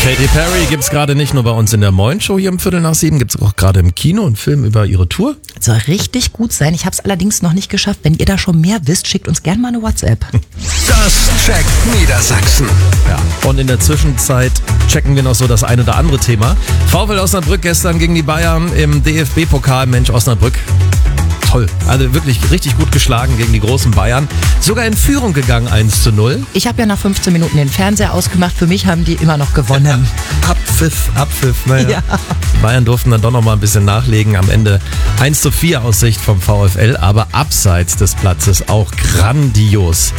Katy Perry gibt's gerade nicht nur bei uns in der Moin-Show hier um 6:45, gibt's auch gerade im Kino einen Film über ihre Tour. Soll richtig gut sein. Ich habe es allerdings noch nicht geschafft. Wenn ihr da schon mehr wisst, schickt uns gerne mal eine WhatsApp. Das checkt Niedersachsen. Ja. Und in der Zwischenzeit checken wir noch so das ein oder andere Thema. VfL Osnabrück gestern gegen die Bayern im DFB-Pokal. Mensch, Osnabrück. Toll. Also wirklich richtig gut geschlagen gegen die großen Bayern. Sogar in Führung gegangen, 1:0. Ich habe ja nach 15 Minuten den Fernseher ausgemacht. Für mich haben die immer noch gewonnen. Abpfiff. Naja. Ja. Die Bayern durften dann doch noch mal ein bisschen nachlegen. Am Ende 1:4 aus Sicht vom VfL, aber abseits des Platzes auch grandios.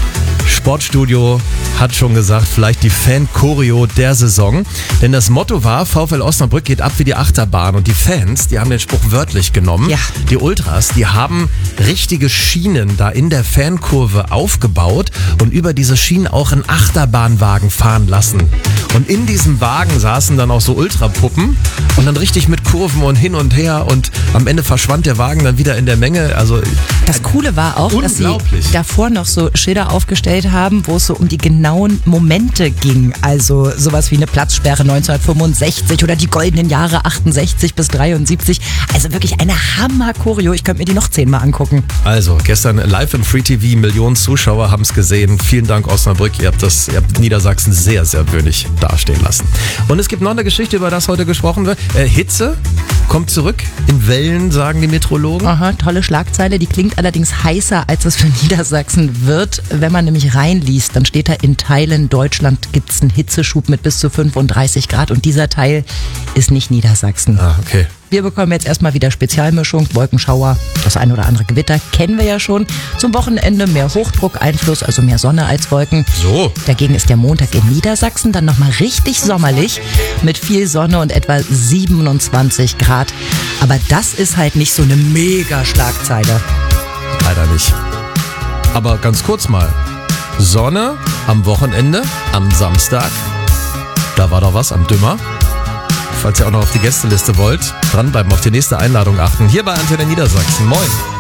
Sportstudio hat schon gesagt, vielleicht die Fan-Choreo der Saison. Denn das Motto war, VfL Osnabrück geht ab wie die Achterbahn. Und die Fans, die haben den Spruch wörtlich genommen. Ja. Die Ultras, die haben richtige Schienen da in der Fankurve aufgebaut und über diese Schienen auch einen Achterbahnwagen fahren lassen. Und in diesem Wagen saßen dann auch so Ultrapuppen und dann richtig mit Kurven und hin und her. Und am Ende verschwand der Wagen dann wieder in der Menge. Also Das Coole war auch, dass sie unglaublich. davor noch so Schilder aufgestellt haben, wo es so um die genauen Momente ging. Also sowas wie eine Platzsperre 1965 oder die goldenen Jahre 68 bis 73. Also wirklich eine Hammer-Choreo. Ich könnte mir die noch 10-mal angucken. Also, gestern live im Free TV, Millionen Zuschauer haben es gesehen. Vielen Dank, Osnabrück. Ihr habt Niedersachsen sehr, sehr würdig dastehen lassen. Und es gibt noch eine Geschichte, über das heute gesprochen wird. Hitze kommt zurück in Wellen, sagen die Meteorologen. Aha, tolle Schlagzeile. Die klingt allerdings heißer, als es für Niedersachsen wird. Wenn man nämlich reinliest, dann steht da, in Teilen Deutschland gibt es einen Hitzeschub mit bis zu 35 Grad. Und dieser Teil ist nicht Niedersachsen. Ah, okay. Wir bekommen jetzt erstmal wieder Spezialmischung, Wolkenschauer, das ein oder andere Gewitter kennen wir ja schon. Zum Wochenende mehr Hochdruckeinfluss, also mehr Sonne als Wolken. So. Dagegen ist der Montag in Niedersachsen dann nochmal richtig sommerlich mit viel Sonne und etwa 27 Grad. Aber das ist halt nicht so eine Mega-Schlagzeile. Leider nicht. Aber ganz kurz mal. Sonne am Wochenende, am Samstag. Da war doch was am Dümmer. Falls ihr auch noch auf die Gästeliste wollt, dranbleiben, auf die nächste Einladung achten. Hier bei Antenne Niedersachsen. Moin.